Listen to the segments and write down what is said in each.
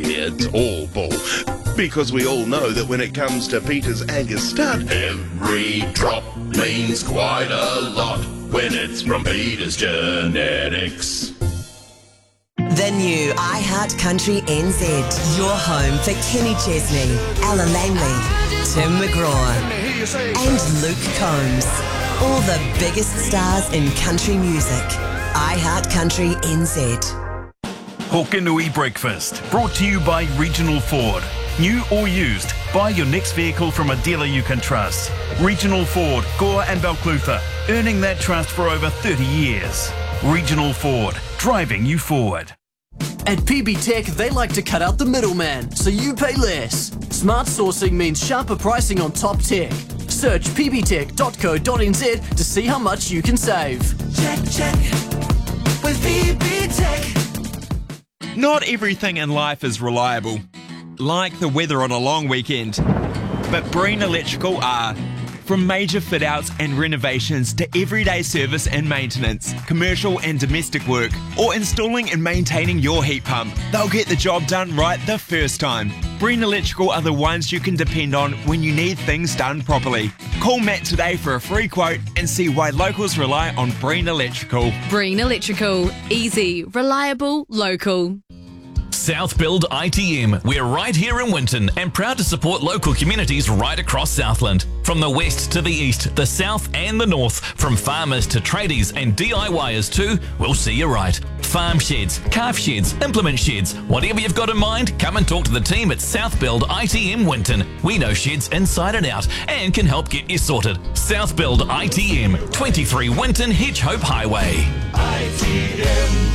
it's all bull. Because we all know that when it comes to Peter's Angus stud, every drop means quite a lot when it's from Peter's Genetics. The new iHeart Country NZ, your home for Kenny Chesney, Ella Langley, Tim McGraw and Luke Combs. All the biggest stars in country music. iHeart Country NZ. Hokanui Breakfast, brought to you by Regional Ford. New or used, buy your next vehicle from a dealer you can trust. Regional Ford, Gore and Balclutha, earning that trust for over 30 years. Regional Ford, driving you forward. At PB Tech, they like to cut out the middleman, so you pay less. Smart sourcing means sharper pricing on top tech. Search pbtech.co.nz to see how much you can save. Check with PB Tech. Not everything in life is reliable, like the weather on a long weekend, but Breen Electrical are. From major fit-outs and renovations to everyday service and maintenance, commercial and domestic work, or installing and maintaining your heat pump, they'll get the job done right the first time. Breen Electrical are the ones you can depend on when you need things done properly. Call Matt today for a free quote and see why locals rely on Breen Electrical. Breen Electrical. Easy, reliable, local. South Build ITM. We're right here in Winton and proud to support local communities right across Southland. From the west to the east, the south and the north, from farmers to tradies and DIYers too, we'll see you right. Farm sheds, calf sheds, implement sheds, whatever you've got in mind, come and talk to the team at South Build ITM Winton. We know sheds inside and out and can help get you sorted. South Build ITM, 23 Winton Hedgehope Highway. ITM.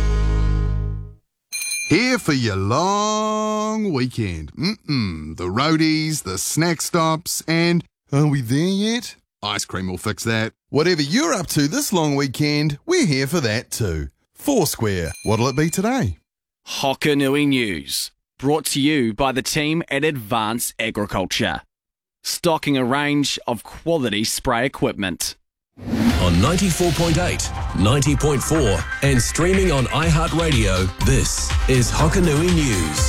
Here for your long weekend. The roadies, the snack stops, and are we there yet? Ice cream will fix that. Whatever you're up to this long weekend, we're here for that too. Foursquare, what'll it be today? Hokanui News, brought to you by the team at Advanced Agriculture. Stocking a range of quality spray equipment. On 94.8, 90.4 and streaming on iHeartRadio, this is Hokanui News.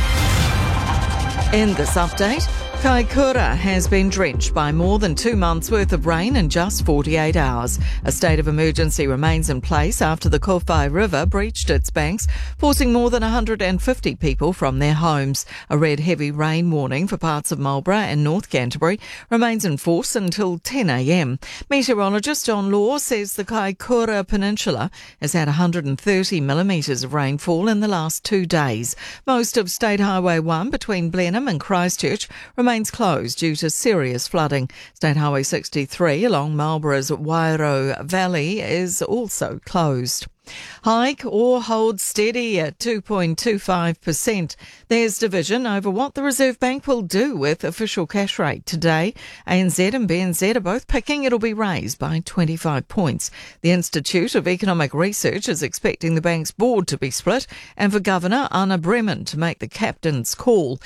In this update, Kaikoura has been drenched by more than 2 months' worth of rain in just 48 hours. A state of emergency remains in place after the Kowhai River breached its banks, forcing more than 150 people from their homes. A red heavy rain warning for parts of Marlborough and North Canterbury remains in force until 10 a.m. Meteorologist John Law says the Kaikoura Peninsula has had 130 millimetres of rainfall in the last 2 days. Most of State Highway 1 between Blenheim and Christchurch remains closed due to serious flooding. State Highway 63 along Marlborough's Wairau Valley is also closed. Hike or hold steady at 2.25%. There's division over what the Reserve Bank will do with official cash rate today. ANZ and BNZ are both picking it'll be raised by 25 points. The Institute of Economic Research is expecting the bank's board to be split and for Governor Anna Bremen to make the captain's call.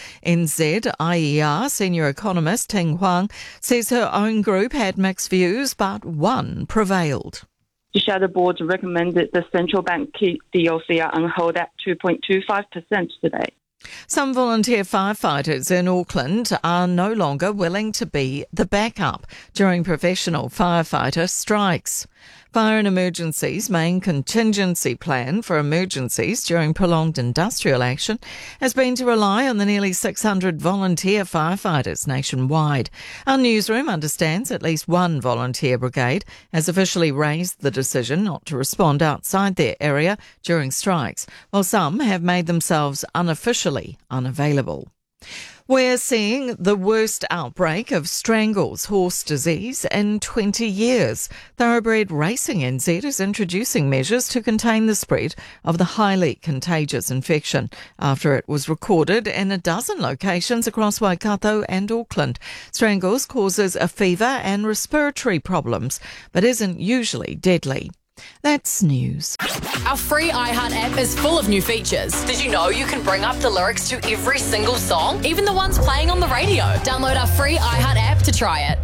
NZIER senior economist Ting Huang says her own group had mixed views, but one prevailed. The shadow board recommended the central bank keep the OCR on hold at 2.25% today. Some volunteer firefighters in Auckland are no longer willing to be the backup during professional firefighter strikes. Fire and Emergency's main contingency plan for emergencies during prolonged industrial action has been to rely on the nearly 600 volunteer firefighters nationwide. Our newsroom understands at least one volunteer brigade has officially raised the decision not to respond outside their area during strikes, while some have made themselves unofficially unavailable. We're seeing the worst outbreak of Strangles horse disease in 20 years. Thoroughbred Racing NZ is introducing measures to contain the spread of the highly contagious infection after it was recorded in a dozen locations across Waikato and Auckland. Strangles causes a fever and respiratory problems, but isn't usually deadly. That's news. Our free iHeart app is full of new features. Did you know you can bring up the lyrics to every single song, even the ones playing on the radio? Download our free iHeart app to try it.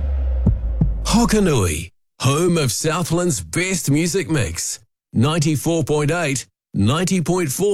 Hokanui, home of Southland's best music mix. 94.8, 90.4.